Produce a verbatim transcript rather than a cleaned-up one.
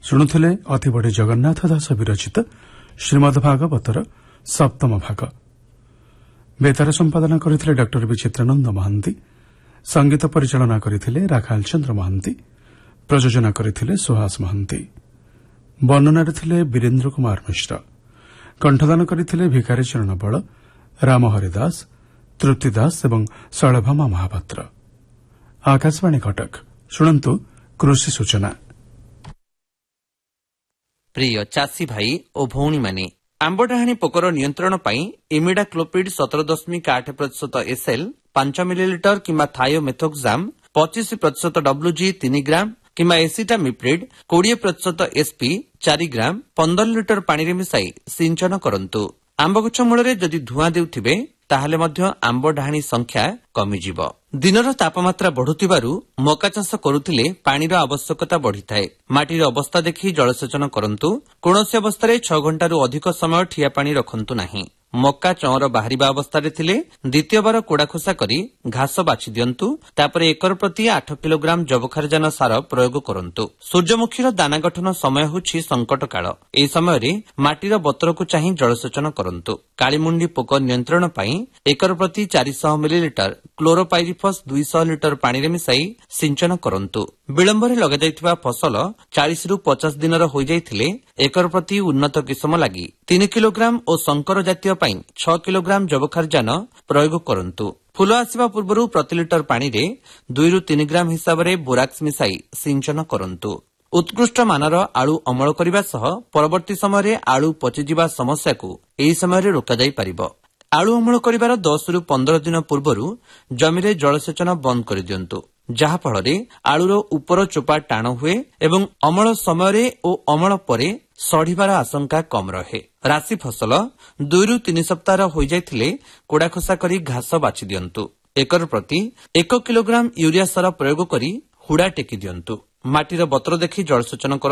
ଶୁଣୁଥିଲେ ଅତିବଡ଼ି ଜଗନ୍ନାଥ ଦାସ ବିରଚିତ ଶ୍ରୀମଦ୍ ଭାଗବତର ସପ୍ତମ ଭାଗ। ବେତାର ସମ୍ପାଦନା କରିଥିଲେ ଡକ୍ଟର ବିଚିତ୍ରାନନ୍ଦ ମହାନ୍ତି। ସଙ୍ଗୀତ ପରିଚାଳନା କରିଥିଲେ ରାଖାଲ ଚନ୍ଦ୍ର ମହାନ୍ତି। ପ୍ରଯୋଜନା କରିଥିଲେ ସୁହାସ ମହାନ୍ତି। ବର୍ଣ୍ଣନାରେ ଥିଲେ ବୀରେନ୍ଦ୍ର କୁମାର ମିଶ୍ର। କଣ୍ଠଦାନ କରିଥିଲେ ଭିକାରୀ ଚରଣ ବଳ, ରାମହରି ଦାସ, ତୃପ୍ତି ଦାସ ଏବଂ ଶୈଳଭାମା ମହାପାତ୍ର। ଆକାଶବାଣୀ କଟକ। ଶୁଣନ୍ତୁ କୃଷି ସୂଚନା। ପ୍ରିୟ ଚାଷୀ ଭାଇ ଓ ଭଉଣୀମାନେ, ଆମ୍ବଡାହାଣୀ ପୋକର ନିୟନ୍ତ୍ରଣ ପାଇଁ ଇମିଡାକ୍ଲୋପିଡ୍ ସତର ଦଶମିକ ଆଠ ପ୍ରତିଶତ ଏସ୍ଏଲ୍ ପାଞ୍ଚ ମିଲିଲିଟର କିମ୍ବା ଥାୟୋମେଥୋକ୍ସାମ୍ ପଚିଶ ପ୍ରତିଶତ ଡବ୍ଲ୍ୟୁଜି ତିନି ଗ୍ରାମ କିମ୍ବା ଏସିଟାମିପ୍ରିଡ୍ କୋଡ଼ିଏ ପ୍ରତିଶତ ଏସ୍ପି ଚାରି ଗ୍ରାମ ପନ୍ଦର ଲିଟର ପାଣିରେ ମିଶାଇ ସିଞ୍ଚନ କରନ୍ତୁ। ଆମ୍ବଗଛ ମୂଳରେ ଯଦି ଧୂଆଁ ଦେଉଥିବେ ତାହେଲେ ମଧ୍ୟ ଆମ୍ବ ଡାହାଣୀ ସଂଖ୍ୟା କମିଯିବ। ଦିନର ତାପମାତ୍ରା ବଢୁଥିବାରୁ ମକା ଚାଷ କରୁଥିଲେ ପାଣିର ଆବଶ୍ୟକତା ବଢିଥାଏ। ମାଟିର ଅବସ୍ଥା ଦେଖି ଜଳସେଚନ କରନ୍ତୁ। କୌଣସି ଅବସ୍ଥାରେ ଛଅ ଘଣ୍ଟାରୁ ଅଧିକ ସମୟ ଠିଆ ପାଣି ରଖନ୍ତୁ ନାହିଁ। ମକା ଚଅଁର ବାହାରିବା ଅବସ୍ଥାରେ ଥିଲେ ଦ୍ୱିତୀୟବାର କୋଡାଖୋସା କରି ଘାସ ବାଛି ଦିଅନ୍ତୁ। ତାପରେ ଏକର ପ୍ରତି ଆଠ କିଲୋଗ୍ରାମ ଯବକ୍ଷାରଜାନ ସାର ପ୍ରୟୋଗ କରନ୍ତୁ। ସୂର୍ଯ୍ୟମୁଖୀର ଦାନା ଗଠନ ସମୟ ହେଉଛି ସଙ୍କଟ କାଳ। ଏହି ସମୟରେ ମାଟିର ବତରକୁ ଚାହିଁ ଜଳସେଚନ କରନ୍ତୁ। କାଳିମୁଣ୍ଡି ପୋକ ନିୟନ୍ତ୍ରଣ ପାଇଁ ଏକର ପ୍ରତି ଚାରିଶହ ମିଲିଲିଟର କ୍ଲୋରୋପାଇରିଫସ୍ ଦୁଇଶହ ଲିଟର ପାଣିରେ ମିଶାଇ ସିଞ୍ଚନ କରନ୍ତୁ। ବିଳମ୍ବରେ ଲଗାଯାଇଥିବା ଫସଲ ଚାଳିଶରୁ ପଚାଶ ଦିନର ହୋଇଯାଇଥିଲେ ଏକର ପ୍ରତି ଉନ୍ନତ କିସମ ଲାଗି ତିନି କିଲୋଗ୍ରାମ ଓ ଶଙ୍କର ଜାତୀୟ ପାଇଁ ଛଅ କିଲୋଗ୍ରାମ ଯବକ୍ଷାରଜାନ ପ୍ରୟୋଗ କରନ୍ତୁ। ଫୁଲ ଆସିବା ପୂର୍ବରୁ ପ୍ରତି ଲିଟର ପାଣିରେ ଦୁଇରୁ ତିନି ଗ୍ରାମ ହିସାବରେ ବୋରାକ୍ସ ମିଶାଇ ସିଞ୍ଚନ କରନ୍ତୁ। ଉତ୍କୃଷ୍ଟ ମାନର ଆଳୁ ଅମଳ କରିବା ସହ ପରବର୍ତ୍ତୀ ସମୟରେ ଆଳୁ ପଚିଯିବା ସମସ୍ୟାକୁ ଏହି ସମୟରେ ରୋକାଯାଇପାରିବ। ଆଳୁ ଅମଳ କରିବାର ଦଶରୁ ପନ୍ଦର ଦିନ ପୂର୍ବରୁ ଜମିରେ ଜଳସେଚନ ବନ୍ଦ କରିଦିଅନ୍ତୁ, ଯାହାଫଳରେ ଆଳୁର ଉପର ଚୋପା ଟାଣ ହୁଏ ଏବଂ ଅମଳ ସମୟରେ ଓ ଅମଳ ପରେ ସଢିବାର ଆଶଙ୍କା କମ୍ ରହେ। ରାଶି ଫସଲ ଦୁଇରୁ ତିନି ସପ୍ତାହର ହୋଇଯାଇଥିଲେ କୋଡାଖୋସା କରି ଘାସ ବାଛି ଦିଅନ୍ତୁ। ଏକର ପ୍ରତି ଏକ କିଲୋଗ୍ରାମ ୟୁରିଆ ସାର ପ୍ରୟୋଗ କରି ହୁଡ଼ା ଟେକି ଦିଅନ୍ତୁ। ମାଟିର ବତର ଦେଖି ଜଳସେଚନ କରନ୍ତୁ।